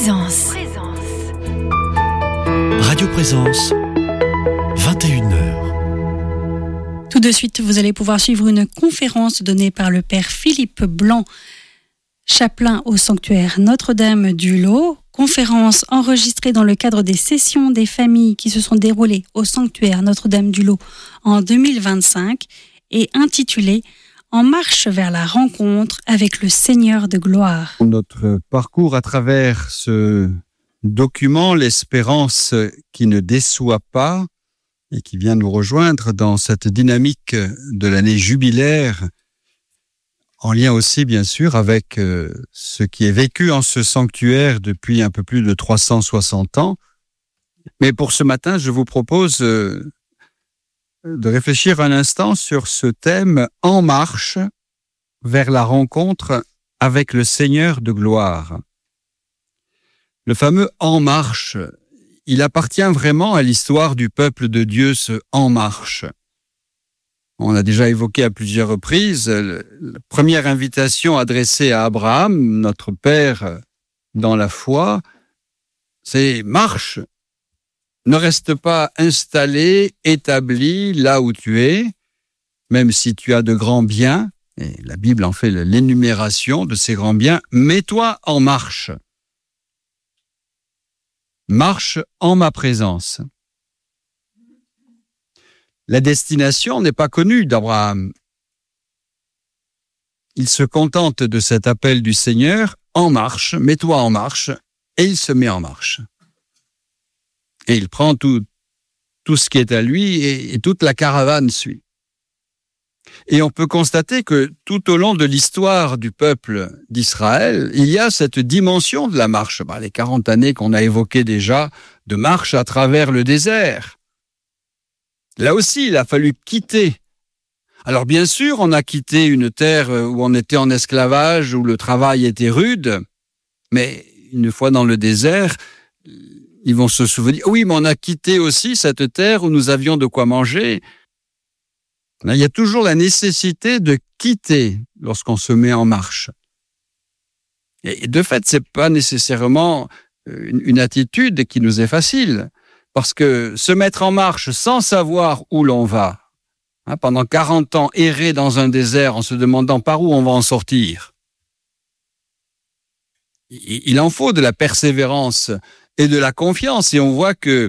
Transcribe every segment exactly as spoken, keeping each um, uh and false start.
Présence. Radio Présence, vingt et une heures. Tout de suite, vous allez pouvoir suivre une conférence donnée par le père Philippe Blanc, chapelain au sanctuaire Notre-Dame du Lot. Conférence enregistrée dans le cadre des sessions des familles qui se sont déroulées au sanctuaire Notre-Dame du Lot en deux mille vingt-cinq et intitulée « En marche vers la rencontre avec le Seigneur de gloire ». Notre parcours à travers ce document, l'espérance qui ne déçoit pas et qui vient nous rejoindre dans cette dynamique de l'année jubilaire, en lien aussi bien sûr avec ce qui est vécu en ce sanctuaire depuis un peu plus de trois cent soixante ans. Mais pour ce matin, je vous propose de réfléchir un instant sur ce thème « En marche vers la rencontre avec le Seigneur de gloire ». Le fameux « En marche », il appartient vraiment à l'histoire du peuple de Dieu, ce « En marche ». On a déjà évoqué à plusieurs reprises la première invitation adressée à Abraham, notre père dans la foi, c'est « Marche ». Ne reste pas installé, établi là où tu es, même si tu as de grands biens, et la Bible en fait l'énumération de ces grands biens, mets-toi en marche. Marche en ma présence. La destination n'est pas connue d'Abraham. Il se contente de cet appel du Seigneur, en marche, mets-toi en marche, et il se met en marche. Et il prend tout, tout ce qui est à lui et, et toute la caravane suit. Et on peut constater que tout au long de l'histoire du peuple d'Israël, il y a cette dimension de la marche. Bah, les quarante années qu'on a évoquées déjà de marche à travers le désert. Là aussi, il a fallu quitter. Alors bien sûr, on a quitté une terre où on était en esclavage, où le travail était rude, mais une fois dans le désert, ils vont se souvenir, oui, mais on a quitté aussi cette terre où nous avions de quoi manger. Il y a toujours la nécessité de quitter lorsqu'on se met en marche. Et de fait, c'est pas nécessairement une attitude qui nous est facile, parce que se mettre en marche sans savoir où l'on va, hein, pendant quarante ans, errer dans un désert en se demandant par où on va en sortir, il en faut de la persévérance et de la confiance. Et on voit que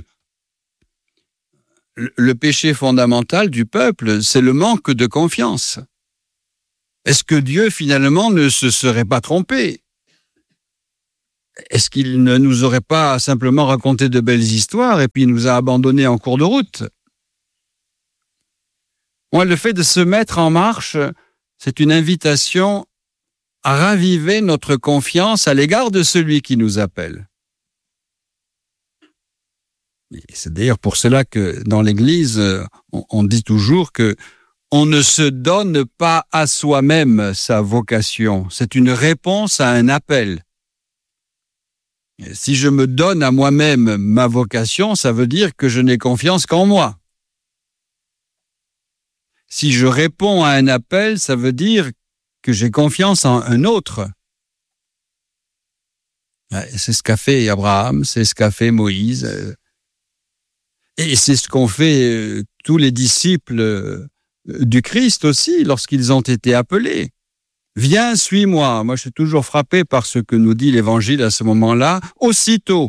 le péché fondamental du peuple, c'est le manque de confiance. Est-ce que Dieu, finalement, ne se serait pas trompé? Est-ce qu'il ne nous aurait pas simplement raconté de belles histoires et puis nous a abandonnés en cours de route? Moi, le fait de se mettre en marche, c'est une invitation à raviver notre confiance à l'égard de celui qui nous appelle. Et c'est d'ailleurs pour cela que dans l'Église, on, on dit toujours que on ne se donne pas à soi-même sa vocation. C'est une réponse à un appel. Et si je me donne à moi-même ma vocation, ça veut dire que je n'ai confiance qu'en moi. Si je réponds à un appel, ça veut dire que j'ai confiance en un autre. C'est ce qu'a fait Abraham, c'est ce qu'a fait Moïse. Et c'est ce qu'ont fait euh, tous les disciples euh, du Christ aussi, lorsqu'ils ont été appelés. Viens, suis-moi. Moi, je suis toujours frappé par ce que nous dit l'Évangile à ce moment-là. Aussitôt.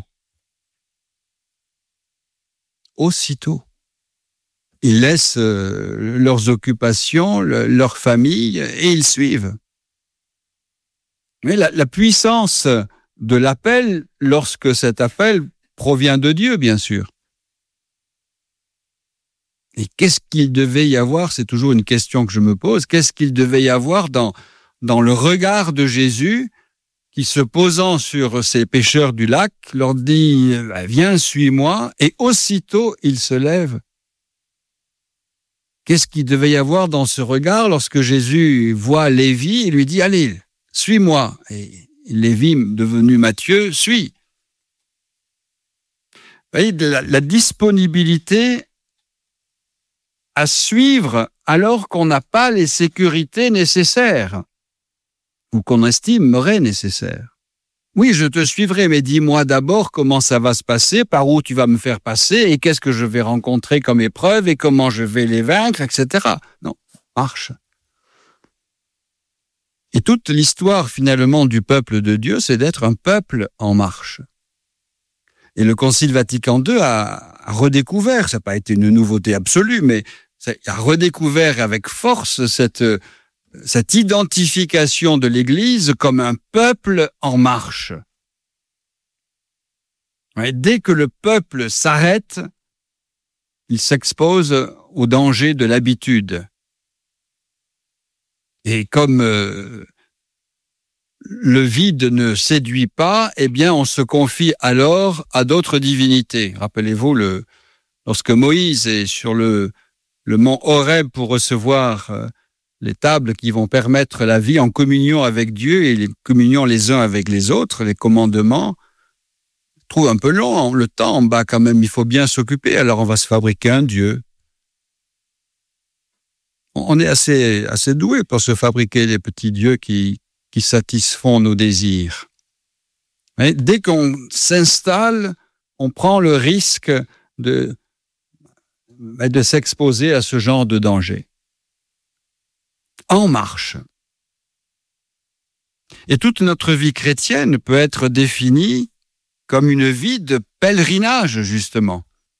Aussitôt. Ils laissent euh, leurs occupations, le, leur famille, et ils suivent. Mais la, la puissance de l'appel, lorsque cet appel provient de Dieu, bien sûr. Et qu'est-ce qu'il devait y avoir, c'est toujours une question que je me pose, qu'est-ce qu'il devait y avoir dans, dans le regard de Jésus qui, se posant sur ces pêcheurs du lac, leur dit « Viens, suis-moi » et aussitôt il se lève. Qu'est-ce qu'il devait y avoir dans ce regard lorsque Jésus voit Lévi et lui dit « Allez, suis-moi » et Lévi, devenu Matthieu, suit. Vous voyez, la, la disponibilité à suivre alors qu'on n'a pas les sécurités nécessaires ou qu'on estimerait nécessaires. Oui, je te suivrai, mais dis-moi d'abord comment ça va se passer, par où tu vas me faire passer, et qu'est-ce que je vais rencontrer comme épreuve, et comment je vais les vaincre, et cetera. Non, marche. Et toute l'histoire, finalement, du peuple de Dieu, c'est d'être un peuple en marche. Et le Concile Vatican deux a, a redécouvert, ça n'a pas été une nouveauté absolue, mais ça a redécouvert avec force cette, cette identification de l'Église comme un peuple en marche. Et dès que le peuple s'arrête, il s'expose au danger de l'habitude. Et comme euh, le vide ne séduit pas, eh bien, on se confie alors à d'autres divinités. Rappelez-vous, le, lorsque Moïse est sur le, le mont Horeb pour recevoir euh, les tables qui vont permettre la vie en communion avec Dieu et les communions les uns avec les autres, les commandements, je trouve un peu long, le temps en bas quand même, il faut bien s'occuper, alors on va se fabriquer un Dieu. On est assez, assez doué pour se fabriquer des petits dieux qui, qui satisfont nos désirs. Mais dès qu'on s'installe, on prend le risque de, de s'exposer à ce genre de danger. En marche. Et toute notre vie chrétienne peut être définie comme une vie de pèlerinage, justement.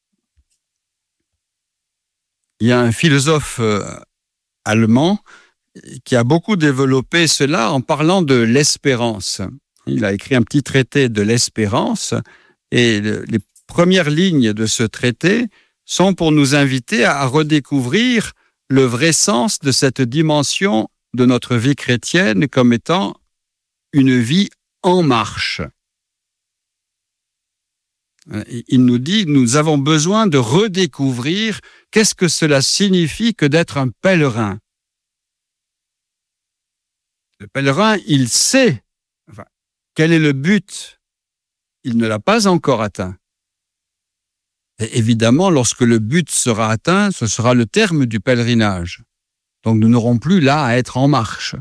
Il y a un philosophe allemand qui a beaucoup développé cela en parlant de l'espérance. Il a écrit un petit traité de l'espérance et les premières lignes de ce traité sont pour nous inviter à redécouvrir le vrai sens de cette dimension de notre vie chrétienne comme étant une vie en marche. Il nous dit, nous avons besoin de redécouvrir qu'est-ce que cela signifie que d'être un pèlerin. Le pèlerin, il sait enfin, quel est le but. Il ne l'a pas encore atteint. Et évidemment, lorsque le but sera atteint, ce sera le terme du pèlerinage. Donc nous n'aurons plus là à être en marche.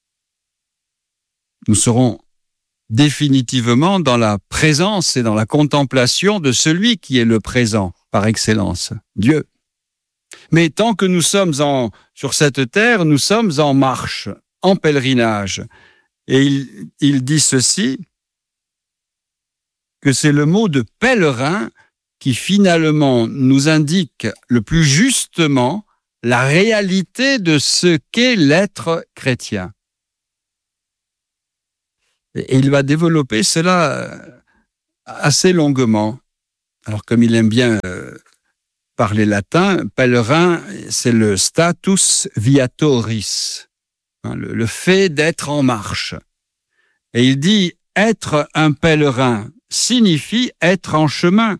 Nous serons définitivement dans la présence et dans la contemplation de celui qui est le présent par excellence, Dieu. Mais tant que nous sommes en, sur cette terre, nous sommes en marche, en pèlerinage. Et il, il dit ceci, que c'est le mot de pèlerin qui finalement nous indique le plus justement la réalité de ce qu'est l'être chrétien. Et il va développer cela assez longuement. Alors, comme il aime bien euh, parler latin, pèlerin, c'est le status viatoris, hein, le, le fait d'être en marche. Et il dit, être un pèlerin signifie être en chemin.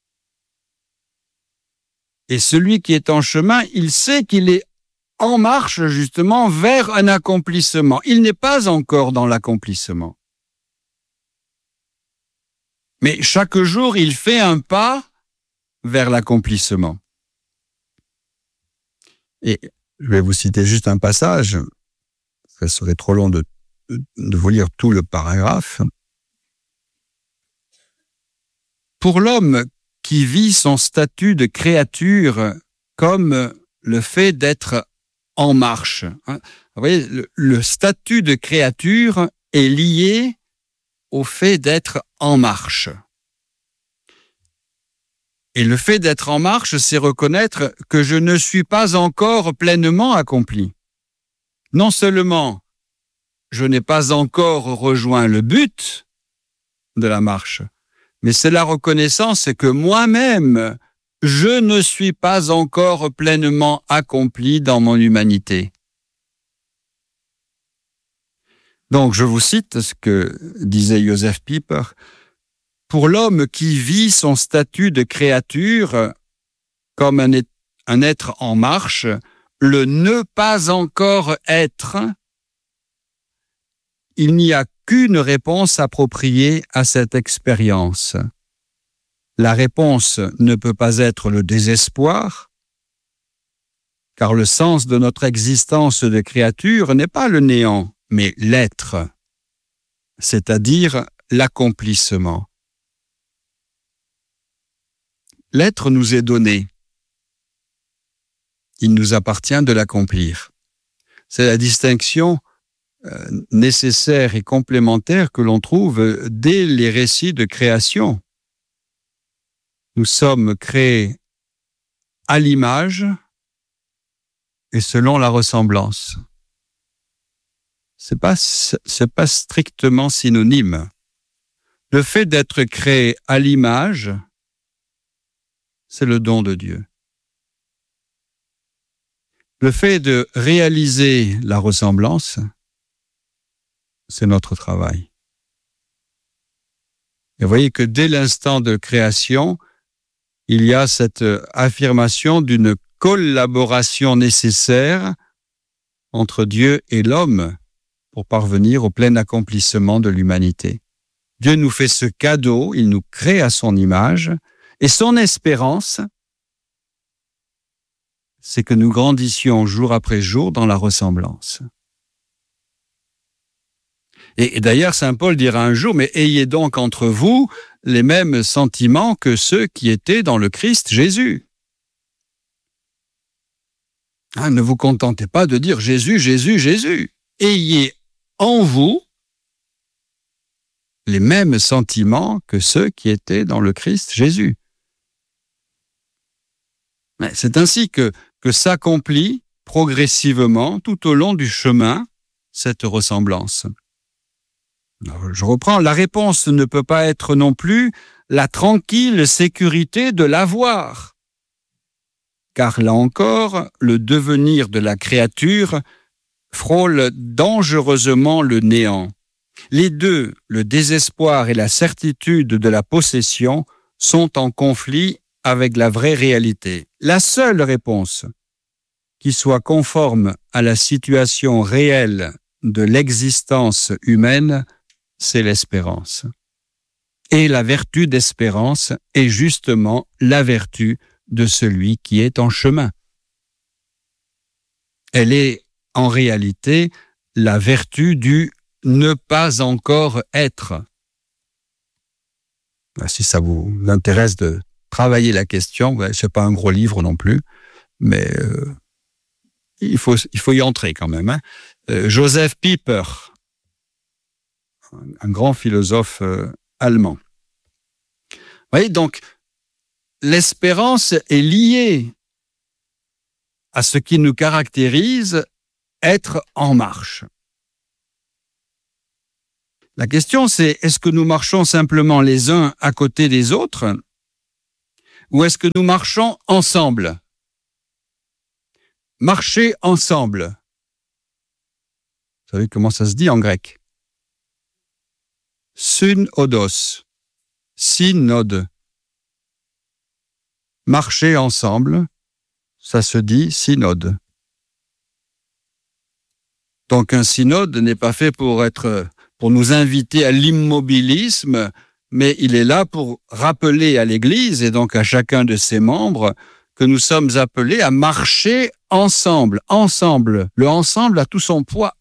Et celui qui est en chemin, il sait qu'il est en marche justement vers un accomplissement. Il n'est pas encore dans l'accomplissement. Mais chaque jour, il fait un pas vers l'accomplissement. Et je vais vous citer juste un passage, ça serait trop long de, de vous lire tout le paragraphe. Pour l'homme qui vit son statut de créature comme le fait d'être en marche, hein, vous voyez, le, le statut de créature est lié au fait d'être en marche. Et le fait d'être en marche, c'est reconnaître que je ne suis pas encore pleinement accompli. Non seulement je n'ai pas encore rejoint le but de la marche, mais c'est la reconnaissance que moi-même, je ne suis pas encore pleinement accompli dans mon humanité. Donc, je vous cite ce que disait Joseph Pieper. Pour l'homme qui vit son statut de créature comme un, un être en marche, le ne pas encore être, il n'y a qu'une réponse appropriée à cette expérience. La réponse ne peut pas être le désespoir, car le sens de notre existence de créature n'est pas le néant, mais l'être, c'est-à-dire l'accomplissement. L'être nous est donné. Il nous appartient de l'accomplir. C'est la distinction euh, nécessaire et complémentaire que l'on trouve dès les récits de création. Nous sommes créés à l'image et selon la ressemblance. C'est pas, c'est pas strictement synonyme. Le fait d'être créé à l'image, c'est le don de Dieu. Le fait de réaliser la ressemblance, c'est notre travail. Et vous voyez que dès l'instant de création, il y a cette affirmation d'une collaboration nécessaire entre Dieu et l'homme pour parvenir au plein accomplissement de l'humanité. Dieu nous fait ce cadeau, il nous crée à son image, et son espérance, c'est que nous grandissions jour après jour dans la ressemblance. Et, et d'ailleurs, saint Paul dira un jour, mais ayez donc entre vous les mêmes sentiments que ceux qui étaient dans le Christ Jésus. Hein, ne vous contentez pas de dire Jésus, Jésus, Jésus. Ayez en vous les mêmes sentiments que ceux qui étaient dans le Christ Jésus. C'est ainsi que, que s'accomplit progressivement tout au long du chemin cette ressemblance. Alors, je reprends, la réponse ne peut pas être non plus la tranquille sécurité de l'avoir. Car là encore, le devenir de la créature frôle dangereusement le néant. Les deux, le désespoir et la certitude de la possession, sont en conflit avec la vraie réalité. La seule réponse qui soit conforme à la situation réelle de l'existence humaine, c'est l'espérance. Et la vertu d'espérance est justement la vertu de celui qui est en chemin. Elle est en réalité la vertu du ne pas encore être. Si ça vous intéresse de travailler la question, c'est pas un gros livre non plus, mais euh, il faut il faut y entrer quand même. Hein. Euh, Joseph Pieper, un grand philosophe euh, allemand. Vous voyez, donc l'espérance est liée à ce qui nous caractérise, être en marche. La question, c'est est-ce que nous marchons simplement les uns à côté des autres ou est-ce que nous marchons ensemble? Marcher ensemble. Vous savez comment ça se dit en grec? Synodos. Synode. Marcher ensemble, ça se dit synode. Donc un synode n'est pas fait pour être, pour nous inviter à l'immobilisme, mais il est là pour rappeler à l'Église et donc à chacun de ses membres que nous sommes appelés à marcher ensemble, ensemble. Le ensemble a tout son poids.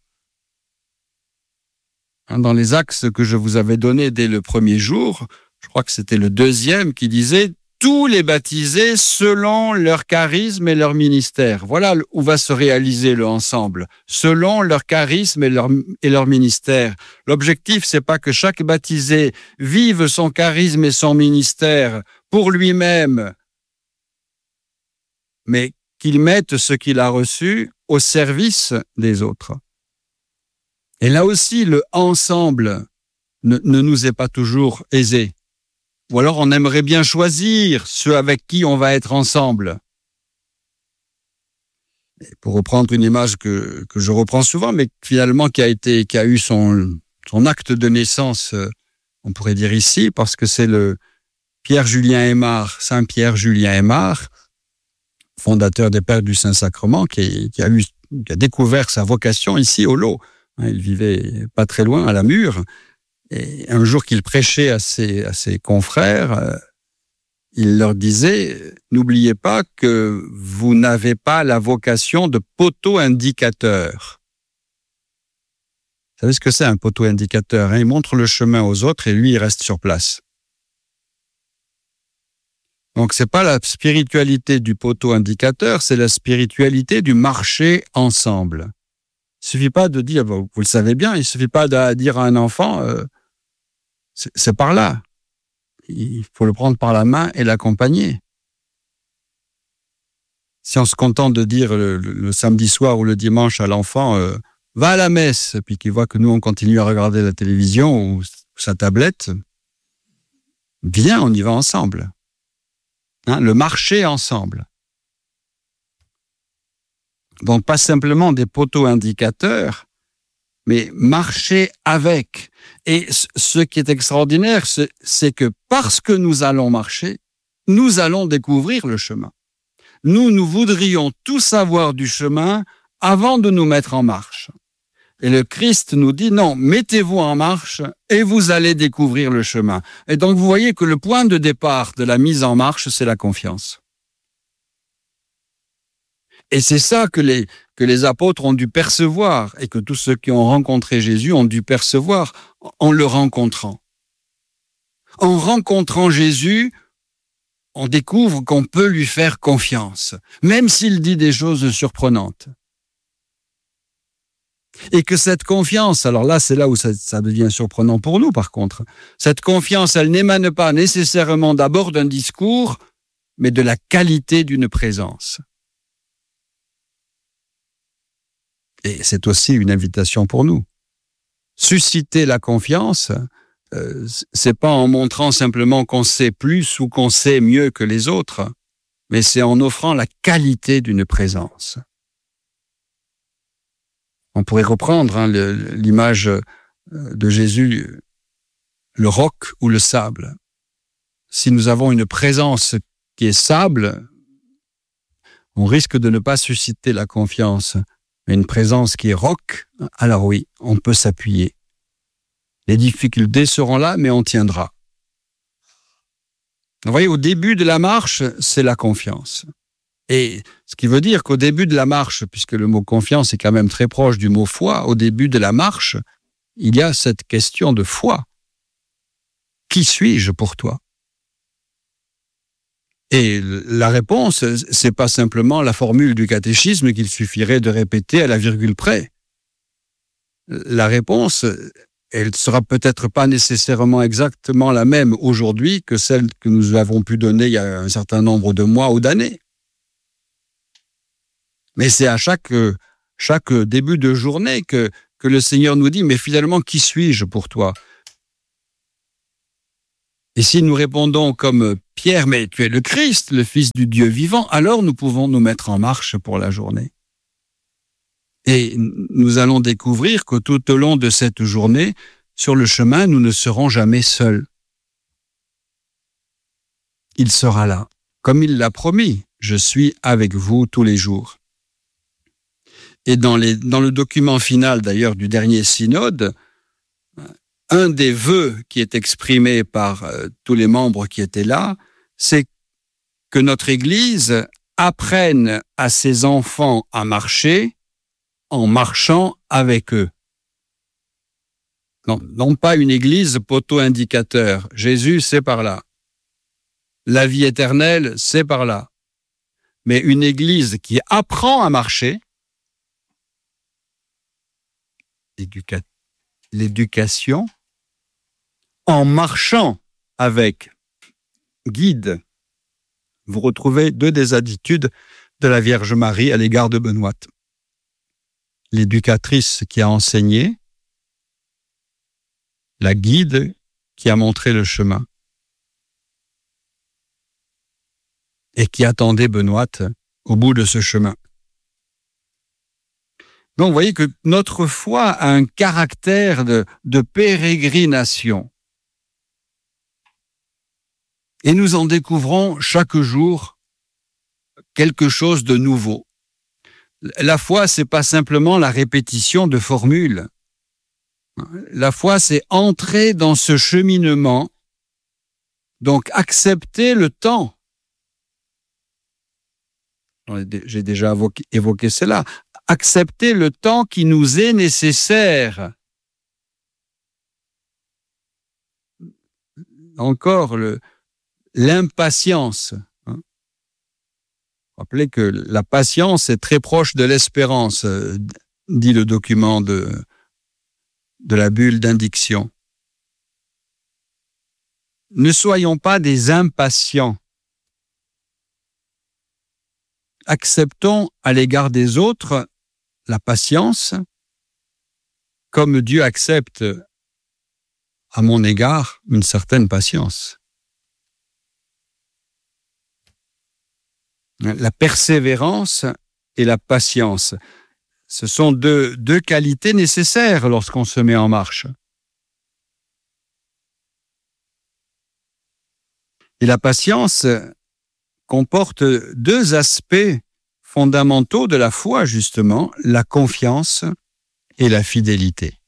Dans les axes que je vous avais donnés dès le premier jour, je crois que c'était le deuxième qui disait tous les baptisés selon leur charisme et leur ministère. Voilà où va se réaliser le ensemble, selon leur charisme et leur, et leur ministère. L'objectif, c'est pas que chaque baptisé vive son charisme et son ministère pour lui-même, mais qu'il mette ce qu'il a reçu au service des autres. Et là aussi, le ensemble ne, ne nous est pas toujours aisé. Ou alors on aimerait bien choisir ceux avec qui on va être ensemble. Et pour reprendre une image que, que je reprends souvent, mais finalement qui a été, qui a eu son, son acte de naissance, on pourrait dire ici, parce que c'est le Pierre-Julien Aymar, Saint Pierre-Julien Aymar, fondateur des Pères du Saint-Sacrement, qui, qui a eu, qui a découvert sa vocation ici au Lot. Il vivait pas très loin, à la Mure. Et un jour qu'il prêchait à ses, à ses confrères, euh, il leur disait « N'oubliez pas que vous n'avez pas la vocation de poteau indicateur. Vous savez ce que c'est un poteau indicateur, hein? Il montre le chemin aux autres et lui, il reste sur place. Donc, c'est pas la spiritualité du poteau indicateur, c'est la spiritualité du marcher ensemble. Il suffit pas de dire, vous le savez bien, il suffit pas de dire à un enfant, euh, c'est, c'est par là. Il faut le prendre par la main et l'accompagner. Si on se contente de dire le, le, le samedi soir ou le dimanche à l'enfant, euh, va à la messe, puis qu'il voit que nous, on continue à regarder la télévision ou sa tablette, viens, on y va ensemble. Hein, le marcher ensemble. Donc, pas simplement des poteaux indicateurs, mais marcher avec. Et ce qui est extraordinaire, c'est, c'est que parce que nous allons marcher, nous allons découvrir le chemin. Nous, nous voudrions tout savoir du chemin avant de nous mettre en marche. Et le Christ nous dit, non, mettez-vous en marche et vous allez découvrir le chemin. Et donc, vous voyez que le point de départ de la mise en marche, c'est la confiance. Et c'est ça que les, que les apôtres ont dû percevoir et que tous ceux qui ont rencontré Jésus ont dû percevoir en le rencontrant. En rencontrant Jésus, on découvre qu'on peut lui faire confiance, même s'il dit des choses surprenantes. Et que cette confiance, alors là, c'est là où ça, ça devient surprenant pour nous, par contre. Cette confiance, elle n'émane pas nécessairement d'abord d'un discours, mais de la qualité d'une présence. Et c'est aussi une invitation pour nous. Susciter la confiance, euh, c'est pas en montrant simplement qu'on sait plus ou qu'on sait mieux que les autres, mais c'est en offrant la qualité d'une présence. On pourrait reprendre hein, le, l'image de Jésus, le roc ou le sable. Si nous avons une présence qui est sable, on risque de ne pas susciter la confiance. Mais une présence qui est roc, alors oui, on peut s'appuyer. Les difficultés seront là, mais on tiendra. Vous voyez, au début de la marche, c'est la confiance. Et ce qui veut dire qu'au début de la marche, puisque le mot confiance est quand même très proche du mot foi, au début de la marche, il y a cette question de foi. Qui suis-je pour toi? Et la réponse, c'est pas simplement la formule du catéchisme qu'il suffirait de répéter à la virgule près. La réponse, elle sera peut-être pas nécessairement exactement la même aujourd'hui que celle que nous avons pu donner il y a un certain nombre de mois ou d'années. Mais c'est à chaque, chaque début de journée que, que le Seigneur nous dit, mais finalement, qui suis-je pour toi? Et si nous répondons comme Pierre, mais tu es le Christ, le Fils du Dieu vivant, alors nous pouvons nous mettre en marche pour la journée. Et nous allons découvrir que tout au long de cette journée, sur le chemin, nous ne serons jamais seuls. Il sera là, comme il l'a promis, je suis avec vous tous les jours. Et dans, les, dans le document final d'ailleurs du dernier synode, un des vœux qui est exprimé par euh, tous les membres qui étaient là, c'est que notre Église apprenne à ses enfants à marcher en marchant avec eux. Non, non pas une Église poteau-indicateur. Jésus, c'est par là. La vie éternelle, c'est par là. Mais une Église qui apprend à marcher, L'éduca- l'éducation, en marchant avec guide. Vous retrouvez deux des attitudes de la Vierge Marie à l'égard de Benoît. L'éducatrice qui a enseigné, la guide qui a montré le chemin et qui attendait Benoît au bout de ce chemin. Donc, vous voyez que notre foi a un caractère de, de pérégrination. Et nous en découvrons chaque jour quelque chose de nouveau. La foi, c'est pas simplement la répétition de formules. La foi, c'est entrer dans ce cheminement, donc accepter le temps. J'ai déjà évoqué, évoqué cela. Accepter le temps qui nous est nécessaire encore le, l'impatience. Hein. Rappelez que la patience est très proche de l'espérance, dit le document de, de la bulle d'indiction. Ne soyons pas des impatients. Acceptons à l'égard des autres la patience, comme Dieu accepte à mon égard une certaine patience. La persévérance et la patience, ce sont deux, deux qualités nécessaires lorsqu'on se met en marche. Et la patience comporte deux aspects fondamentaux de la foi, justement, la confiance et la fidélité.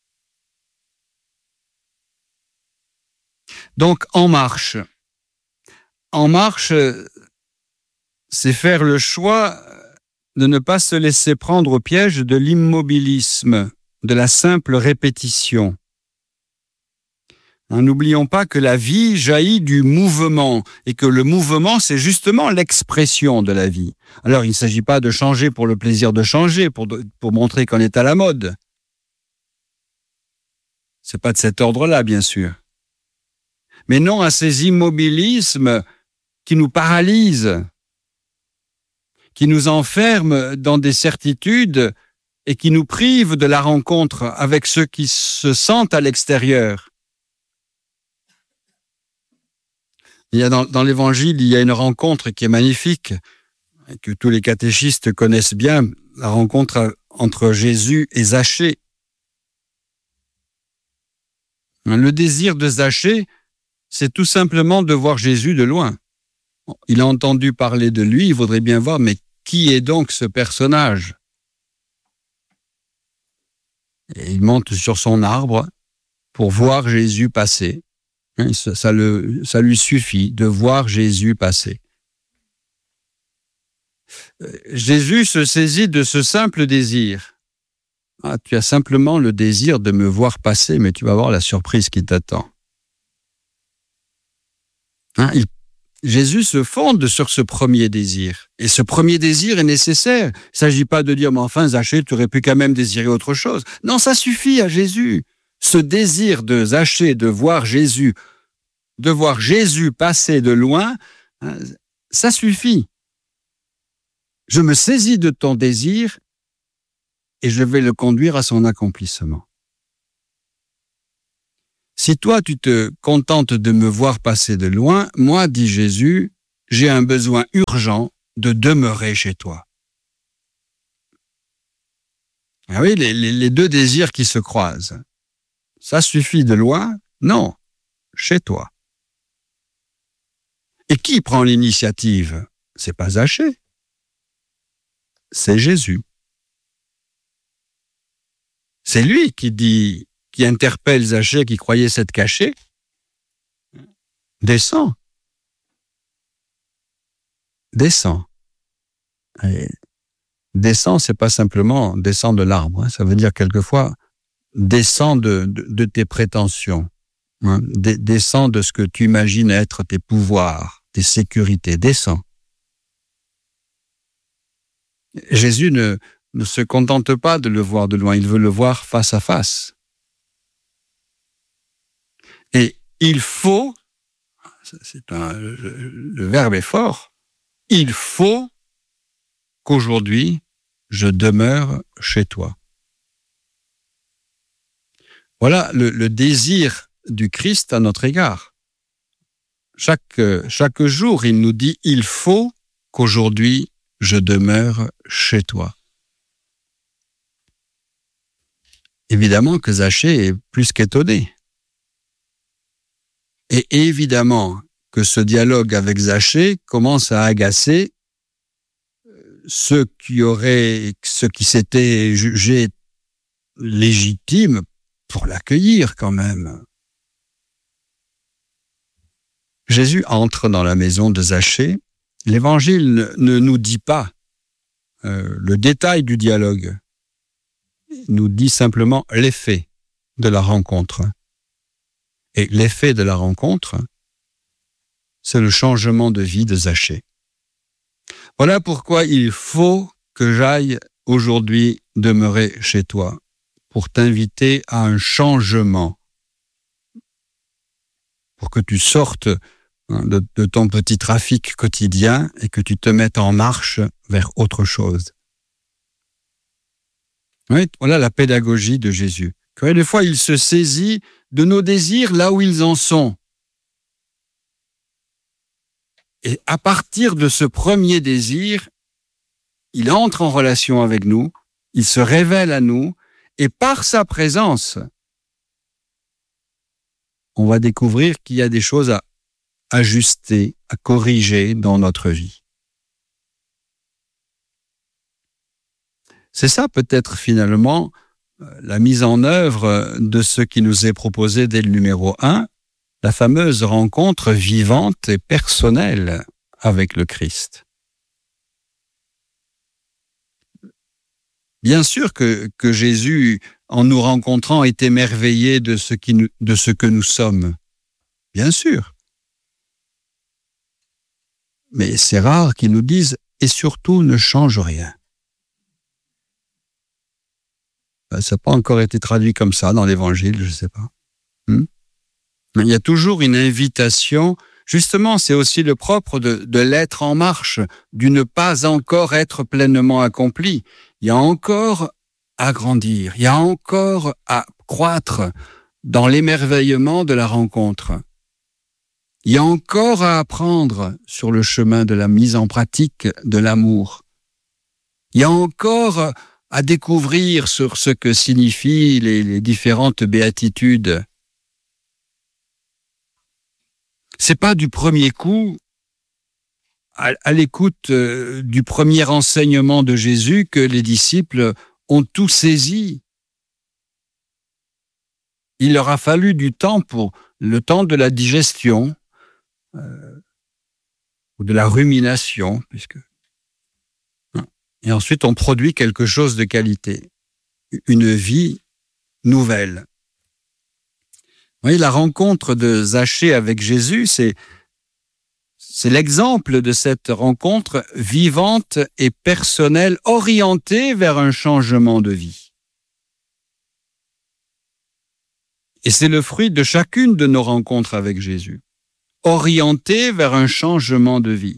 Donc, en marche. En marche, c'est faire le choix de ne pas se laisser prendre au piège de l'immobilisme, de la simple répétition. N'oublions pas que la vie jaillit du mouvement et que le mouvement, c'est justement l'expression de la vie. Alors, il ne s'agit pas de changer pour le plaisir de changer, pour, de, pour montrer qu'on est à la mode. C'est pas de cet ordre-là, bien sûr. Mais non à ces immobilismes qui nous paralysent, qui nous enferment dans des certitudes et qui nous privent de la rencontre avec ceux qui se sentent à l'extérieur. Il y a dans, dans l'Évangile, il y a une rencontre qui est magnifique, que tous les catéchistes connaissent bien, la rencontre entre Jésus et Zachée. Le désir de Zachée, c'est tout simplement de voir Jésus de loin. Il a entendu parler de lui, il voudrait bien voir, mais qui est donc ce personnage? Et il monte sur son arbre pour voir Jésus passer. Ça, ça, le, ça lui suffit de voir Jésus passer. Jésus se saisit de ce simple désir. Ah, tu as simplement le désir de me voir passer, mais tu vas voir la surprise qui t'attend. Hein, il, Jésus se fonde sur ce premier désir. Et ce premier désir est nécessaire. Il ne s'agit pas de dire, mais enfin, Zachée, tu aurais pu quand même désirer autre chose. Non, ça suffit à Jésus. Ce désir de Zachée, de voir Jésus, de voir Jésus passer de loin, hein, ça suffit. Je me saisis de ton désir et je vais le conduire à son accomplissement. Si toi, tu te contentes de me voir passer de loin, moi, dit Jésus, j'ai un besoin urgent de demeurer chez toi. Ah oui, les, les, les deux désirs qui se croisent. Ça suffit de loin? Non, chez toi. Et qui prend l'initiative? C'est pas Zachée. C'est Jésus. C'est lui qui dit, qui interpelle Zachée qui croyait s'être caché. Descends. Descends. Et descends, c'est pas simplement descends de l'arbre. Hein. Ça veut dire quelquefois descends de, de, de tes prétentions. Hein. D- descends de ce que tu imagines être tes pouvoirs, tes sécurités. Descends. Jésus ne, ne se contente pas de le voir de loin, il veut le voir face à face. Et il faut, c'est un, le, le verbe est fort, il faut qu'aujourd'hui je demeure chez toi. Voilà le, le désir du Christ à notre égard. Chaque, chaque jour, il nous dit, il faut qu'aujourd'hui je demeure chez toi. Évidemment que Zachée est plus qu'étonné. Et évidemment que ce dialogue avec Zachée commence à agacer ceux qui auraient, ceux qui s'étaient jugés légitimes pour l'accueillir quand même. Jésus entre dans la maison de Zachée. L'Évangile ne, ne nous dit pas euh, le détail du dialogue. Il nous dit simplement l'effet de la rencontre. Et l'effet de la rencontre, c'est le changement de vie de Zachée. Voilà pourquoi il faut que j'aille aujourd'hui demeurer chez toi, pour t'inviter à un changement, pour que tu sortes de, de ton petit trafic quotidien et que tu te mettes en marche vers autre chose. Oui, voilà la pédagogie de Jésus. Que des fois, il se saisit de nos désirs là où ils en sont. Et à partir de ce premier désir, il entre en relation avec nous, il se révèle à nous, et par sa présence, on va découvrir qu'il y a des choses à ajuster, à corriger dans notre vie. C'est ça peut-être finalement la mise en œuvre de ce qui nous est proposé dès le numéro un, la fameuse rencontre vivante et personnelle avec le Christ. Bien sûr que, que Jésus, en nous rencontrant, est émerveillé de ce, qui nous, de ce que nous sommes. Bien sûr. Mais c'est rare qu'il nous dise « et surtout ne change rien ». Ça n'a pas encore été traduit comme ça dans l'Évangile, je ne sais pas. Hmm? Il y a toujours une invitation. Justement, c'est aussi le propre de, de l'être en marche, du ne pas encore être pleinement accompli. Il y a encore à grandir, il y a encore à croître dans l'émerveillement de la rencontre. Il y a encore à apprendre sur le chemin de la mise en pratique de l'amour. Il y a encore à découvrir sur ce que signifient les, les différentes béatitudes. C'est pas du premier coup, à, à l'écoute euh, du premier enseignement de Jésus, que les disciples ont tout saisi. Il leur a fallu du temps pour le temps de la digestion euh, ou de la rumination, puisque et ensuite on produit quelque chose de qualité, une vie nouvelle. Vous voyez, la rencontre de Zachée avec Jésus, c'est, c'est l'exemple de cette rencontre vivante et personnelle, orientée vers un changement de vie. Et c'est le fruit de chacune de nos rencontres avec Jésus, orientée vers un changement de vie.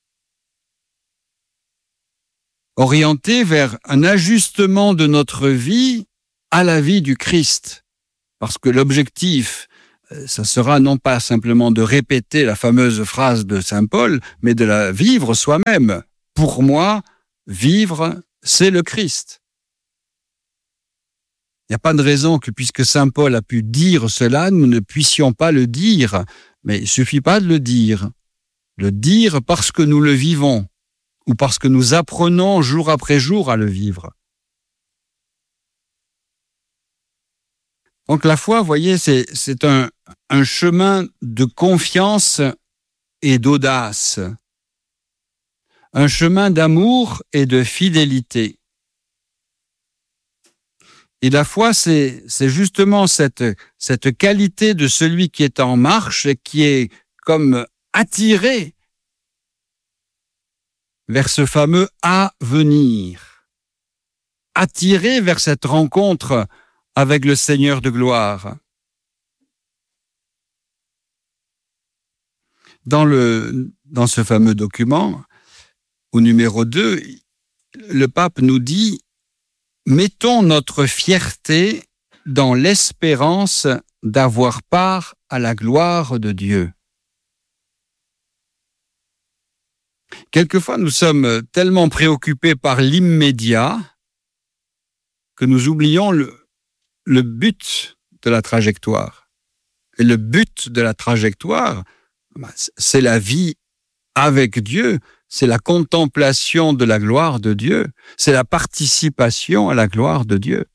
Orienté vers un ajustement de notre vie à la vie du Christ. Parce que l'objectif, ça sera non pas simplement de répéter la fameuse phrase de saint Paul, mais de la vivre soi-même. Pour moi, vivre, c'est le Christ. Il n'y a pas de raison que, puisque saint Paul a pu dire cela, nous ne puissions pas le dire. Mais il ne suffit pas de le dire. Le dire parce que nous le vivons, ou parce que nous apprenons jour après jour à le vivre. Donc la foi, vous voyez, c'est, c'est un, un chemin de confiance et d'audace, un chemin d'amour et de fidélité. Et la foi, c'est, c'est justement cette, cette qualité de celui qui est en marche et qui est comme attiré vers ce fameux « à venir », attiré vers cette rencontre avec le Seigneur de gloire. Dans, le, dans ce fameux document, au numéro deux, le pape nous dit « Mettons notre fierté dans l'espérance d'avoir part à la gloire de Dieu ». Quelquefois, nous sommes tellement préoccupés par l'immédiat que nous oublions le, le but de la trajectoire. Et le but de la trajectoire, c'est la vie avec Dieu, c'est la contemplation de la gloire de Dieu, c'est la participation à la gloire de Dieu.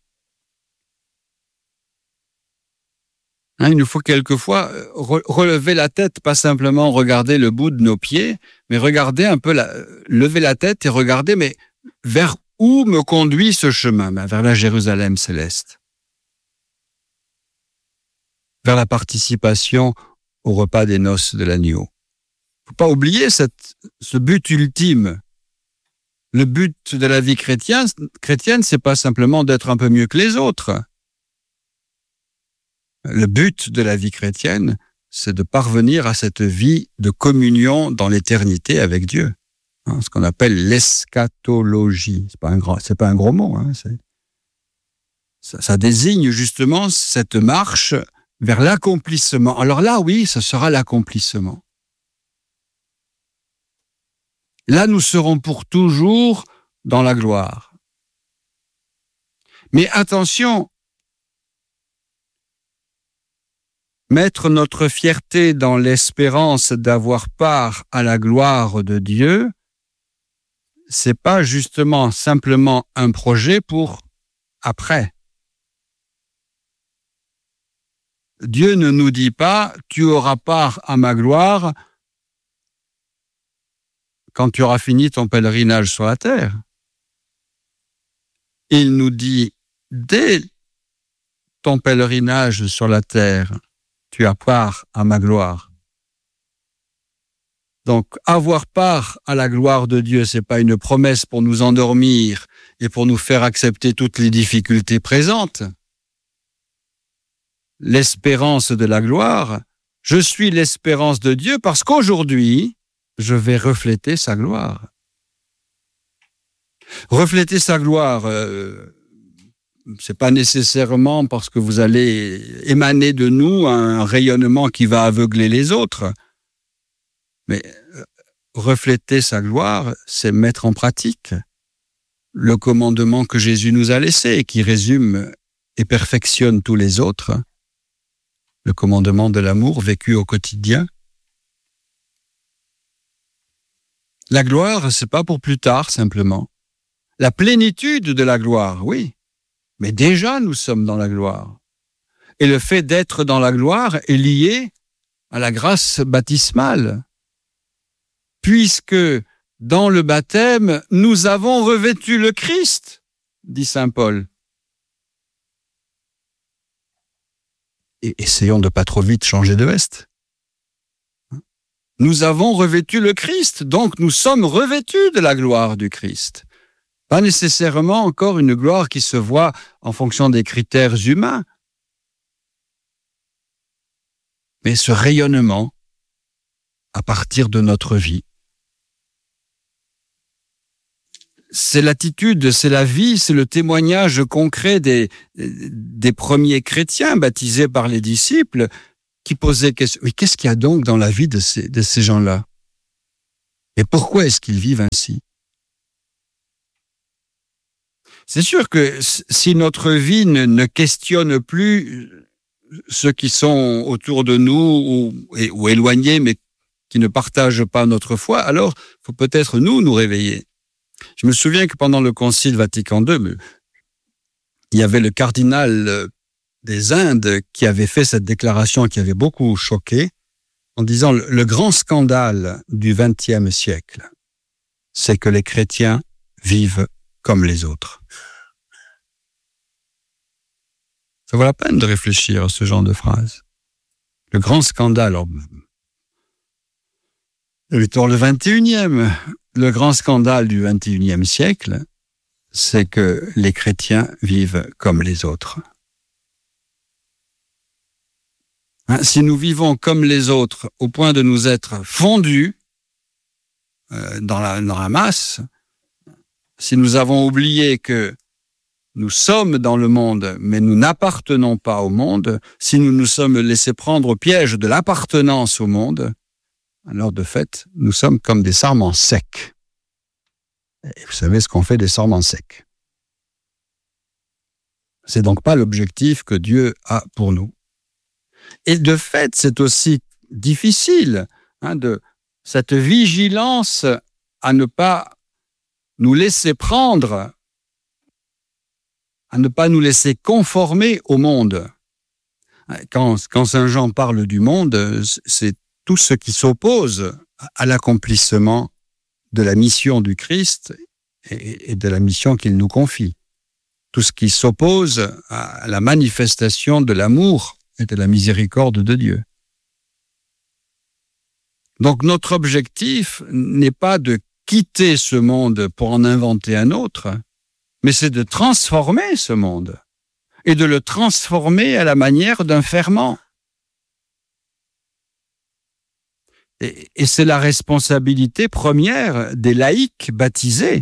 Hein, il nous faut quelquefois re- relever la tête, pas simplement regarder le bout de nos pieds, mais regarder un peu, la, lever la tête et regarder, mais vers où me conduit ce chemin? Ben, vers la Jérusalem céleste. vers la participation au repas des noces de l'agneau. Il ne faut pas oublier cette, ce but ultime. Le but de la vie chrétienne, chrétienne, c'est pas simplement d'être un peu mieux que les autres. Le but de la vie chrétienne, c'est de parvenir à cette vie de communion dans l'éternité avec Dieu. Hein, ce qu'on appelle l'eschatologie. C'est pas un grand, c'est pas un gros mot. Hein, c'est, ça, ça désigne justement cette marche vers l'accomplissement. Alors là, oui, ce sera l'accomplissement. Là, nous serons pour toujours dans la gloire. Mais attention, mettre notre fierté dans l'espérance d'avoir part à la gloire de Dieu, c'est pas justement simplement un projet pour après. Dieu ne nous dit pas « tu auras part à ma gloire » quand tu auras fini ton pèlerinage sur la terre. Il nous dit, dès ton pèlerinage sur la terre, tu as part à ma gloire. Donc, avoir part à la gloire de Dieu, c'est pas une promesse pour nous endormir et pour nous faire accepter toutes les difficultés présentes. L'espérance de la gloire, je suis l'espérance de Dieu parce qu'aujourd'hui, je vais refléter sa gloire. Refléter sa gloire, euh, c'est pas nécessairement parce que vous allez émaner de nous un rayonnement qui va aveugler les autres. Mais euh, refléter sa gloire, c'est mettre en pratique le commandement que Jésus nous a laissé et qui résume et perfectionne tous les autres. Le commandement de l'amour vécu au quotidien. La gloire, c'est pas pour plus tard, simplement. La plénitude de la gloire, oui. Mais déjà, nous sommes dans la gloire. Et le fait d'être dans la gloire est lié à la grâce baptismale. Puisque, dans le baptême, nous avons revêtu le Christ, dit saint Paul. Et essayons de pas trop vite changer de veste. Nous avons revêtu le Christ, donc nous sommes revêtus de la gloire du Christ. Pas nécessairement encore une gloire qui se voit en fonction des critères humains, mais ce rayonnement à partir de notre vie. C'est l'attitude, c'est la vie, c'est le témoignage concret des, des premiers chrétiens baptisés par les disciples qui posaient question. Oui, qu'est-ce qu'il y a donc dans la vie de ces, de ces gens-là? Et pourquoi est-ce qu'ils vivent ainsi? C'est sûr que si notre vie ne, ne questionne plus ceux qui sont autour de nous ou, ou éloignés, mais qui ne partagent pas notre foi, alors il faut peut-être nous nous réveiller. Je me souviens que pendant le Concile Vatican deux, il y avait le cardinal des Indes qui avait fait cette déclaration qui avait beaucoup choqué en disant le, le grand scandale du vingtième siècle, c'est que les chrétiens vivent comme les autres. Ça vaut la peine de réfléchir à ce genre de phrase. Le grand scandale, alors, le vingt et unième, le grand scandale du vingt et unième siècle, c'est que les chrétiens vivent comme les autres. Hein, si nous vivons comme les autres au point de nous être fondus euh, dans, la, dans la masse, si nous avons oublié que nous sommes dans le monde, mais nous n'appartenons pas au monde, si nous nous sommes laissés prendre au piège de l'appartenance au monde, alors de fait, nous sommes comme des sarments secs. Et vous savez ce qu'on fait des sarments secs. C'est donc pas l'objectif que Dieu a pour nous. Et de fait, c'est aussi difficile hein, de cette vigilance à ne pas nous laisser prendre, à ne pas nous laisser conformer au monde. Quand, quand saint Jean parle du monde, c'est tout ce qui s'oppose à l'accomplissement de la mission du Christ et de la mission qu'il nous confie. Tout ce qui s'oppose à la manifestation de l'amour était la miséricorde de Dieu. Donc notre objectif n'est pas de quitter ce monde pour en inventer un autre, mais c'est de transformer ce monde et de le transformer à la manière d'un ferment. Et, et c'est la responsabilité première des laïcs baptisés.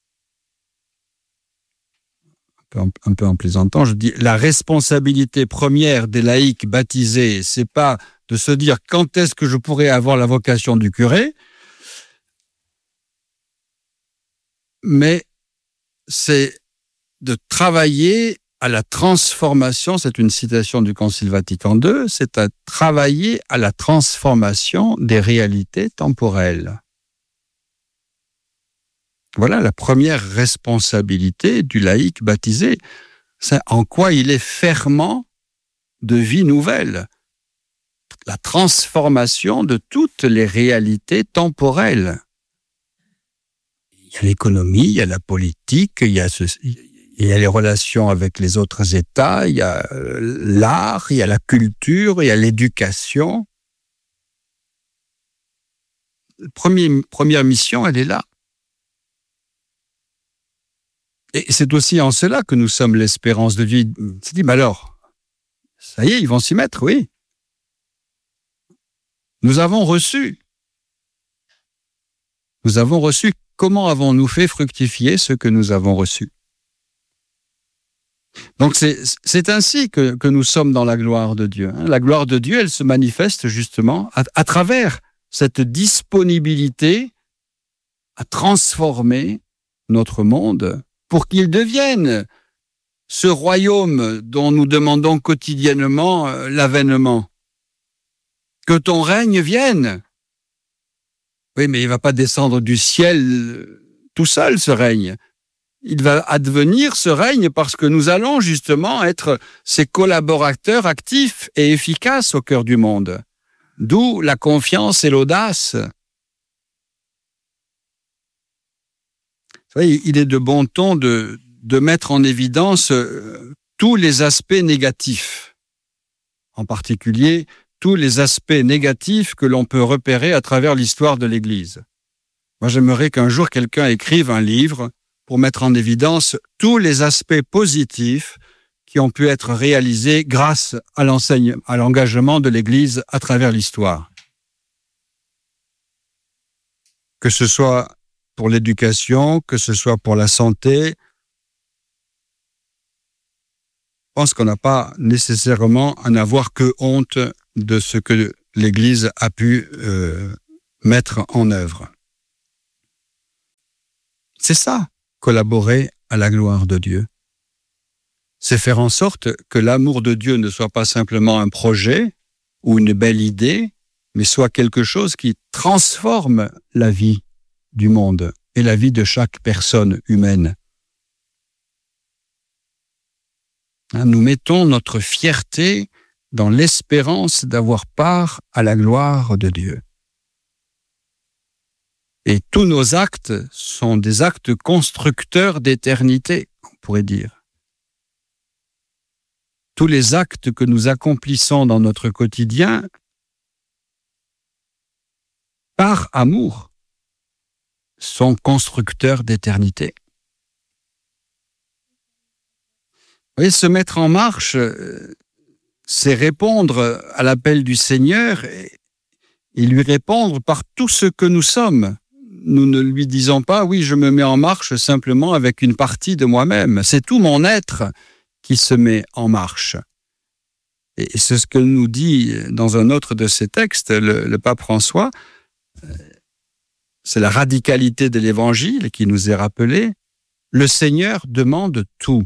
Un peu, en, un peu en plaisantant, je dis la responsabilité première des laïcs baptisés, c'est pas de se dire quand est-ce que je pourrais avoir la vocation du curé, mais c'est de travailler à la transformation, c'est une citation du Concile Vatican deux, c'est à travailler à la transformation des réalités temporelles. Voilà la première responsabilité du laïc baptisé, c'est en quoi il est ferment de vie nouvelle. La transformation de toutes les réalités temporelles. Il y a l'économie, il y a la politique, il y a, ce, il y a les relations avec les autres États, il y a l'art, il y a la culture, il y a l'éducation. Première, première mission, elle est là. Et c'est aussi en cela que nous sommes l'espérance de vie. C'est dit, mais alors, ça y est, ils vont s'y mettre, oui. Nous avons reçu. Nous avons reçu. Comment avons-nous fait fructifier ce que nous avons reçu? Donc c'est, c'est ainsi que, que nous sommes dans la gloire de Dieu. La gloire de Dieu, elle se manifeste justement à, à travers cette disponibilité à transformer notre monde pour qu'il devienne ce royaume dont nous demandons quotidiennement l'avènement. Que ton règne vienne. Oui, mais il ne va pas descendre du ciel tout seul, ce règne. Il va advenir, ce règne, parce que nous allons justement être ses collaborateurs actifs et efficaces au cœur du monde. D'où la confiance et l'audace. Vous voyez, il est de bon ton de, de mettre en évidence tous les aspects négatifs, en particulier tous les aspects négatifs que l'on peut repérer à travers l'histoire de l'Église. Moi, j'aimerais qu'un jour quelqu'un écrive un livre pour mettre en évidence tous les aspects positifs qui ont pu être réalisés grâce à l'enseignement, à l'engagement de l'Église à travers l'histoire. Que ce soit pour l'éducation, que ce soit pour la santé, je pense qu'on n'a pas nécessairement à n'avoir que honte de ce que l'Église a pu euh, mettre en œuvre. C'est ça, collaborer à la gloire de Dieu. C'est faire en sorte que l'amour de Dieu ne soit pas simplement un projet ou une belle idée, mais soit quelque chose qui transforme la vie du monde et la vie de chaque personne humaine. Nous mettons notre fierté dans l'espérance d'avoir part à la gloire de Dieu. Et tous nos actes sont des actes constructeurs d'éternité, on pourrait dire. Tous les actes que nous accomplissons dans notre quotidien, par amour, sont constructeurs d'éternité. Vous voyez, se mettre en marche, c'est répondre à l'appel du Seigneur et, et lui répondre par tout ce que nous sommes. Nous ne lui disons pas, oui, je me mets en marche simplement avec une partie de moi-même. C'est tout mon être qui se met en marche. Et c'est ce que nous dit dans un autre de ses textes, le, le pape François. C'est la radicalité de l'Évangile qui nous est rappelée. Le Seigneur demande tout.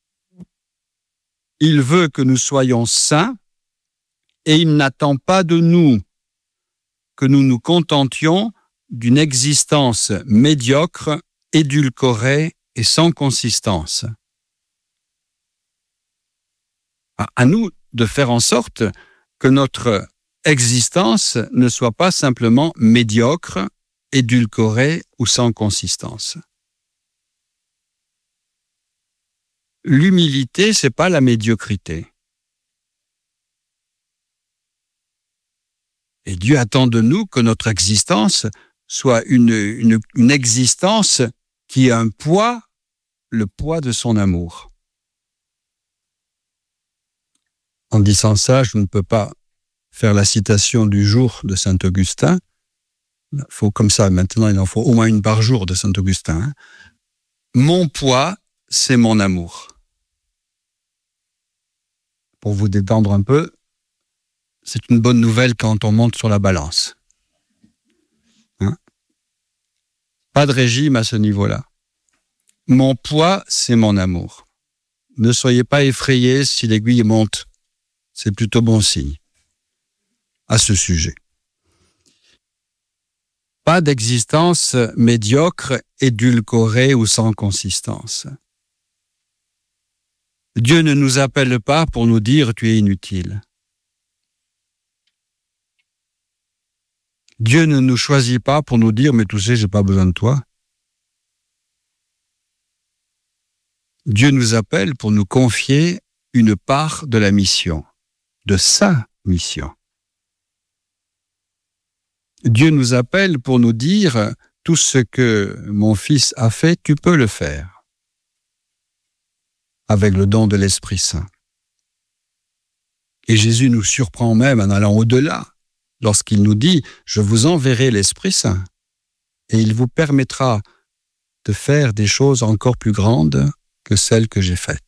Il veut que nous soyons saints et il n'attend pas de nous que nous nous contentions d'une existence médiocre, édulcorée et sans consistance. À nous de faire en sorte que notre existence ne soit pas simplement médiocre, édulcorée ou sans consistance. L'humilité, c'est pas la médiocrité. Et Dieu attend de nous que notre existence soit une, une, une existence qui a un poids, le poids de son amour. En disant ça, je ne peux pas faire la citation du jour de saint Augustin. Il faut comme ça, maintenant il en faut au moins une par jour de saint Augustin. Hein. Mon poids, c'est mon amour. Pour vous détendre un peu, c'est une bonne nouvelle quand on monte sur la balance. Hein? Pas de régime à ce niveau-là. Mon poids, c'est mon amour. Ne soyez pas effrayés si l'aiguille monte. C'est plutôt bon signe à ce sujet. Pas d'existence médiocre, édulcorée ou sans consistance. Dieu ne nous appelle pas pour nous dire « tu es inutile ». Dieu ne nous choisit pas pour nous dire « mais tu sais, j'ai pas besoin de toi ». Dieu nous appelle pour nous confier une part de la mission, de sa mission. Dieu nous appelle pour nous dire « tout ce que mon fils a fait, tu peux le faire » avec le don de l'Esprit Saint. Et Jésus nous surprend même en allant au-delà, lorsqu'il nous dit « je vous enverrai l'Esprit Saint et il vous permettra de faire des choses encore plus grandes que celles que j'ai faites. »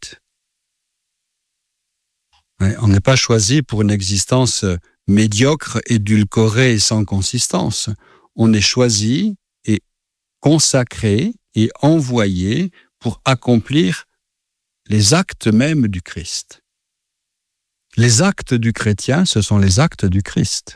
Ouais, on n'est pas choisi pour une existence médiocre, édulcorée et sans consistance. On est choisi et consacré et envoyé pour accomplir les actes mêmes du Christ. Les actes du chrétien, ce sont les actes du Christ.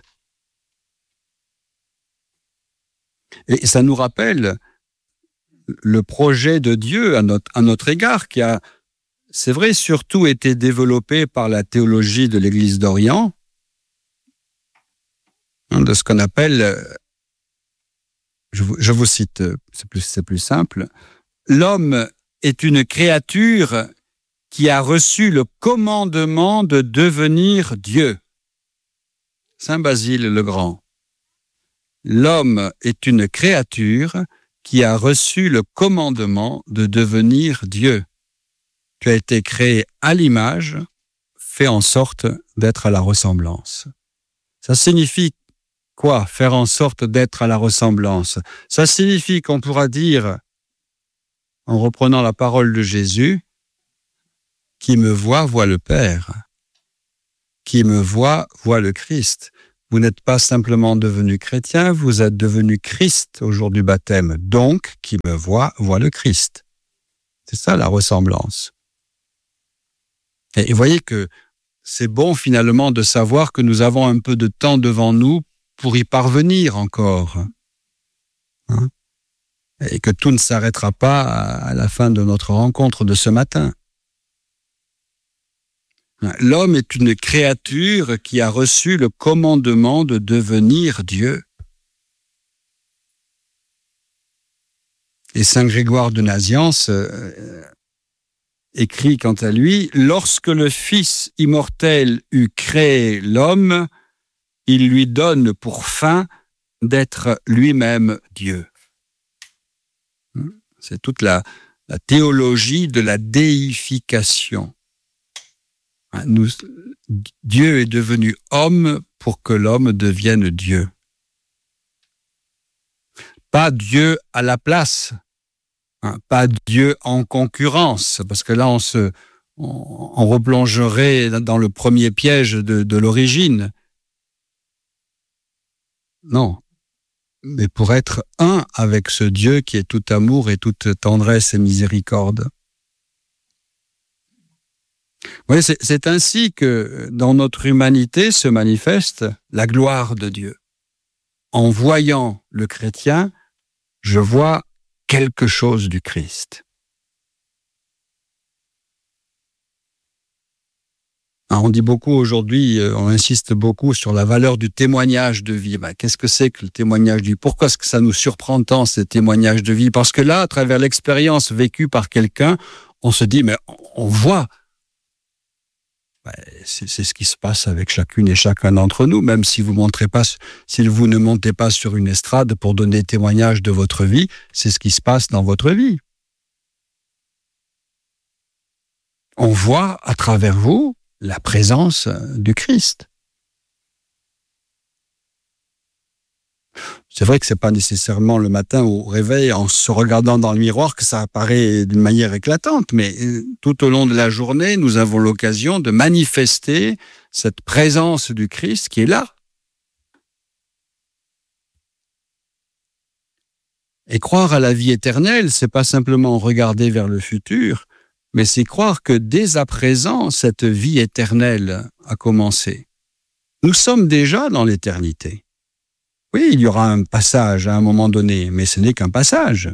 Et ça nous rappelle le projet de Dieu à notre, à notre égard, qui a, c'est vrai, surtout été développé par la théologie de l'Église d'Orient, de ce qu'on appelle, je vous, je vous cite, c'est plus, c'est plus simple, l'homme est une créature qui a reçu le commandement de devenir Dieu. Saint Basile le Grand. L'homme est une créature qui a reçu le commandement de devenir Dieu. Tu as été créé à l'image, fais en sorte d'être à la ressemblance. Ça signifie quoi, faire en sorte d'être à la ressemblance? Ça signifie qu'on pourra dire, en reprenant la parole de Jésus, qui me voit, voit le Père. Qui me voit, voit le Christ. Vous n'êtes pas simplement devenu chrétien, vous êtes devenu Christ au jour du baptême. Donc, qui me voit, voit le Christ. C'est ça la ressemblance. Et vous voyez que c'est bon finalement de savoir que nous avons un peu de temps devant nous pour y parvenir encore. Hein? Et que tout ne s'arrêtera pas à la fin de notre rencontre de ce matin. L'homme est une créature qui a reçu le commandement de devenir Dieu. Et saint Grégoire de Nazianze euh, écrit quant à lui, « Lorsque le Fils immortel eut créé l'homme, il lui donne pour fin d'être lui-même Dieu. » C'est toute la, la théologie de la déification. Nous, Dieu est devenu homme pour que l'homme devienne Dieu. Pas Dieu à la place, hein, pas Dieu en concurrence, parce que là on se, on, on replongerait dans le premier piège de, de l'origine. Non, mais pour être un avec ce Dieu qui est tout amour et toute tendresse et miséricorde. Oui, c'est, c'est ainsi que dans notre humanité se manifeste la gloire de Dieu. En voyant le chrétien, je vois quelque chose du Christ. Alors on dit beaucoup aujourd'hui, on insiste beaucoup sur la valeur du témoignage de vie. Ben, qu'est-ce que c'est que le témoignage de vie? Pourquoi est-ce que ça nous surprend tant, ces témoignages de vie? Parce que là, à travers l'expérience vécue par quelqu'un, on se dit, mais on voit Ben, c'est, c'est ce qui se passe avec chacune et chacun d'entre nous, même si vous montrez pas, si vous ne montez pas sur une estrade pour donner témoignage de votre vie, c'est ce qui se passe dans votre vie. On voit à travers vous la présence du Christ. C'est vrai que c'est pas nécessairement le matin au réveil, en se regardant dans le miroir, que ça apparaît d'une manière éclatante, mais tout au long de la journée, nous avons l'occasion de manifester cette présence du Christ qui est là. Et croire à la vie éternelle, c'est pas simplement regarder vers le futur, mais c'est croire que dès à présent, cette vie éternelle a commencé. Nous sommes déjà dans l'éternité. Oui, il y aura un passage à un moment donné, mais ce n'est qu'un passage.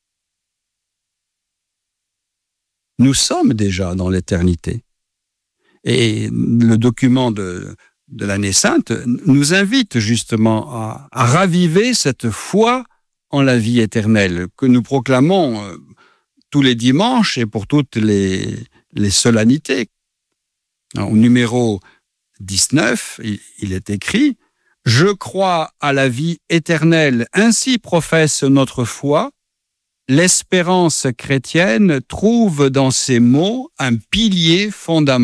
Nous sommes déjà dans l'éternité. Et le document de, de l'année sainte nous invite justement à, à raviver cette foi en la vie éternelle que nous proclamons euh, tous les dimanches et pour toutes les, les solennités. Alors, au numéro dix-neuf, il, il est écrit « Je crois à la vie éternelle, ainsi professe notre foi. L'espérance chrétienne trouve dans ces mots un pilier fondamental. »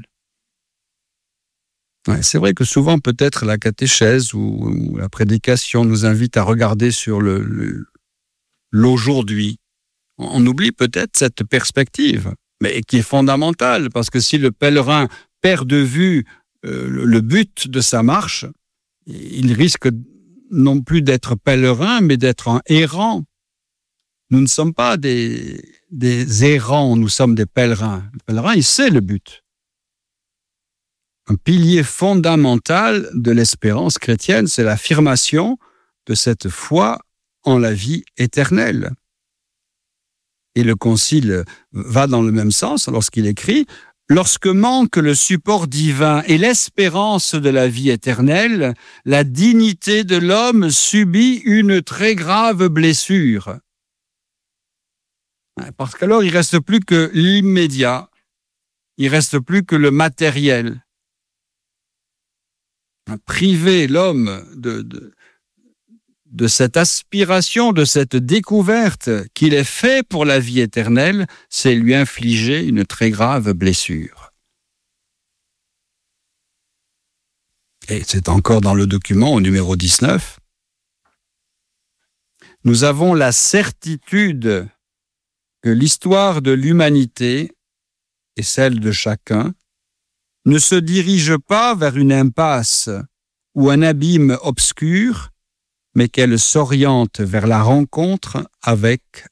Ouais, c'est vrai que souvent, peut-être, la catéchèse ou, ou la prédication nous invite à regarder sur le, le, l'aujourd'hui. On oublie peut-être cette perspective, mais qui est fondamentale, parce que si le pèlerin perd de vue euh, le but de sa marche, il risque non plus d'être pèlerin, mais d'être un errant. Nous ne sommes pas des, des errants, nous sommes des pèlerins. Le pèlerin, il sait le but. Un pilier fondamental de l'espérance chrétienne, c'est l'affirmation de cette foi en la vie éternelle. Et le Concile va dans le même sens lorsqu'il écrit « Lorsque manque le support divin et l'espérance de la vie éternelle, la dignité de l'homme subit une très grave blessure. » Parce qu'alors, il ne reste plus que l'immédiat, il ne reste plus que le matériel. Priver l'homme de, de, de cette aspiration, de cette découverte qu'il est fait pour la vie éternelle, c'est lui infliger une très grave blessure. Et c'est encore dans le document au numéro dix-neuf. Nous avons la certitude que l'histoire de l'humanité et celle de chacun ne se dirige pas vers une impasse ou un abîme obscur, mais qu'elle s'oriente vers la rencontre avec